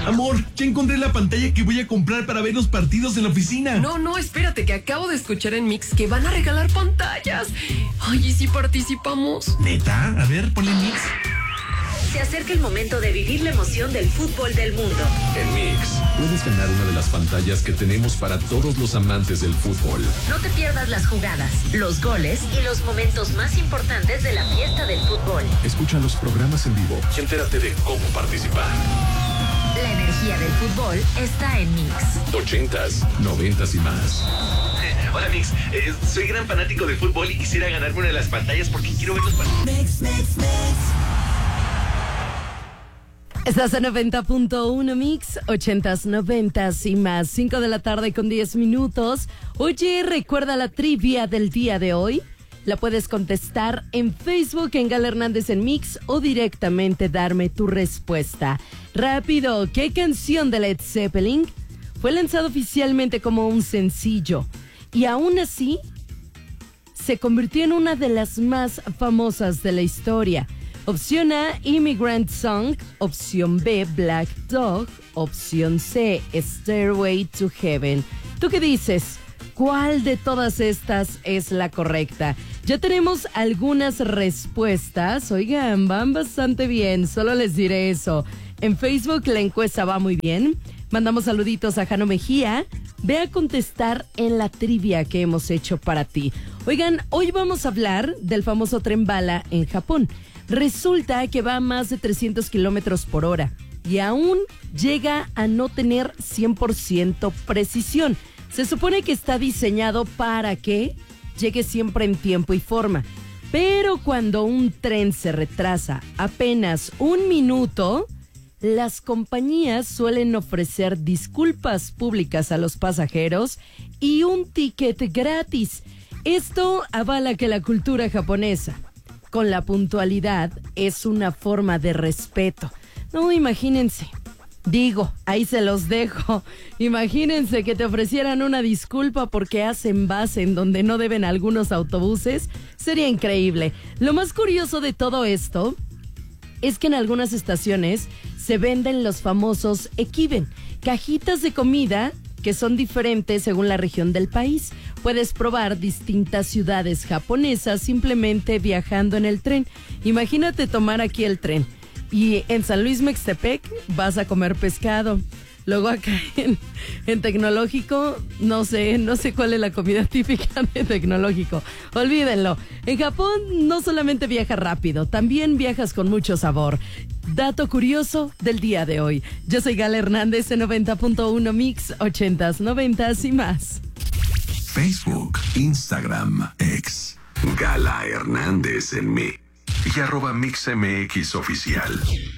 Amor, ya encontré la pantalla que voy a comprar para ver los partidos en la oficina. No, espérate, que acabo de escuchar en Mix que van a regalar pantallas. Ay, ¿y si participamos? ¿Neta? A ver, ponle Mix. Se acerca el momento de vivir la emoción del fútbol del mundo. En Mix, puedes ganar una de las pantallas que tenemos para todos los amantes del fútbol. No te pierdas las jugadas, los goles y los momentos más importantes de la fiesta del fútbol. Escucha los programas en vivo y entérate de cómo participar. La energía del fútbol está en Mix. 80s, 90s y más. Hola, Mix. Soy gran fanático de fútbol y quisiera ganarme una de las pantallas porque quiero ver los partidos. Mix. Estás en 90.1 Mix, 80s, 90s y más. 5 de la tarde con 10 minutos. Oye, recuerda la trivia del día de hoy. La puedes contestar en Facebook, en Gala Hernández en Mix, o directamente darme tu respuesta. Rápido, ¿qué canción de Led Zeppelin fue lanzada oficialmente como un sencillo y aún así se convirtió en una de las más famosas de la historia? Opción A, Immigrant Song. Opción B, Black Dog. Opción C, Stairway to Heaven. ¿Tú qué dices? ¿Cuál de todas estas es la correcta? Ya tenemos algunas respuestas. Oigan, van bastante bien, solo les diré eso. En Facebook la encuesta va muy bien. Mandamos saluditos a Jano Mejía. Ve a contestar en la trivia que hemos hecho para ti. Oigan, hoy vamos a hablar del famoso tren bala en Japón. Resulta que va a más de 300 kilómetros por hora y aún llega a no tener 100% precisión. Se supone que está diseñado para que llegue siempre en tiempo y forma. Pero cuando un tren se retrasa apenas un minuto, las compañías suelen ofrecer disculpas públicas a los pasajeros y un ticket gratis. Esto avala que la cultura japonesa con la puntualidad es una forma de respeto. No, imagínense. Digo, ahí se los dejo. Imagínense que te ofrecieran una disculpa porque hacen base en donde no deben algunos autobuses. Sería increíble. Lo más curioso de todo esto es que en algunas estaciones se venden los famosos ekiben, cajitas de comida que son diferentes según la región del país. Puedes probar distintas ciudades japonesas simplemente viajando en el tren. Imagínate tomar aquí el tren y en San Luis Mextepec vas a comer pescado. Luego acá en Tecnológico, no sé cuál es la comida típica de Tecnológico. Olvídenlo. En Japón no solamente viajas rápido, también viajas con mucho sabor. Dato curioso del día de hoy. Yo soy Gala Hernández en 90.1 Mix, 80s, 90s y más. Facebook, Instagram, X, Gala Hernández en Mix y @MixMX Oficial.